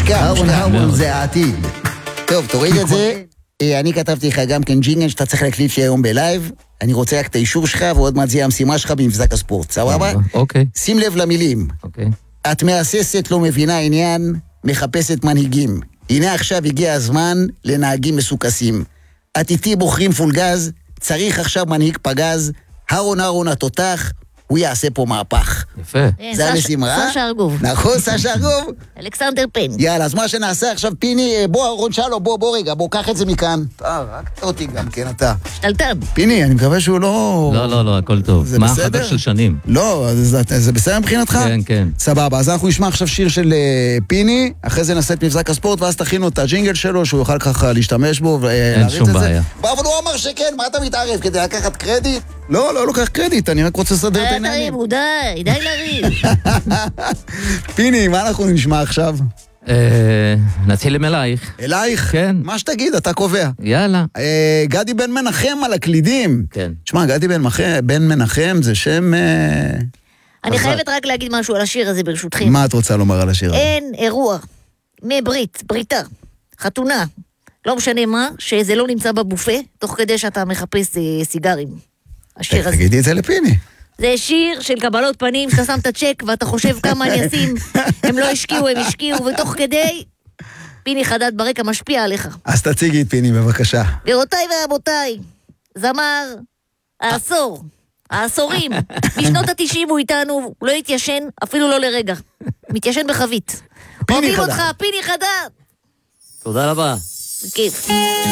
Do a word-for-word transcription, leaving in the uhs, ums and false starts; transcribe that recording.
מושקע, הרון, הרון, זה העתיד. טוב, תוריד את זה. אני כתבתי לך גם כן ג'ינגל שאתה צריך להקליט לי היום בלייב. אני רוצה רק את האישור שלך, ועוד מעט זה המשימה שלך במבזק הספורט. סבבה? אוקיי. שים לב למילים. אוקיי. את מהססת, לא מבינה עניין, מחפשת מנהיגים. הנה עכשיו הגיע הזמן לנהגים מסוכסים. את איתי בוחרים פול גז, צריך עכשיו מנהיג פגז, הרון הרון התותח, הוא יעשה פה מהפך. יפה. זה המשימה. סשה ארגוב. נכון, סשה ארגוב. אלכסנדר פן. יאללה, אז מה שנעשה עכשיו, פיני, בוא, רון שלו, בוא, בוא רגע, בוא, קח את זה מכאן. אה, רק אותי גם, כן, אתה. שתלטן. פיני, אני מקווה שהוא לא... לא, לא, לא, הכל טוב. זה מה בסדר? החבר של שנים? לא, זה, זה בסדר מבחינתך? כן, כן. סבבה, אז אנחנו נשמע עכשיו שיר של uh, פיני, אחרי זה נעשה את מבזק הספורט, ואז תכינו את הג'ינגל שלו, שהוא יוכל ככה להשתמש בו ולהריץ את שום זה. בעיה. בוא, אבל הוא אמר שכן, מה אתה מתערב? כדי לקחת קרדיט? לא, לא לוקח קרדיט, אני רק רוצה לסדר את העניינים. תריבו, די, די לריב. פיני, מה אנחנו נשמע עכשיו? נתחיל עם אלייך. אלייך? כן. מה שתגיד, אתה קובע. יאללה. אה, גדי בן מנחם על הקלידים. כן. תשמע, גדי בן מנחם, בן מנחם זה שם... אה, אני חזק. חייבת רק להגיד משהו על השיר הזה ברשותכם. מה את רוצה לומר על השיר הזה? אין אירוע, מברית, בריתה, חתונה, לא משנה מה, שזה לא נמצא בבופה, תוך כדי שאתה מחפש אה, סיגרים. השיר הזה. תגידי את זה לפיני. זה שיר של קבלות פנים, שאתה שם את הצ'ק ואתה חושב כמה אני אשים, הם לא השקיעו, הם השקיעו, ותוך כדי, פיני חדד ברקע משפיע עליך. אז תציגי את פיני, בבקשה. גבירותיי ורבותיי, זמר העשור, העשורים, משנות התשעים הוא איתנו, הוא לא התיישן, אפילו לא לרגע. מתיישן בחבית. פיני אוהבים חדד. אותך, פיני חדד. תודה רבה. כיף.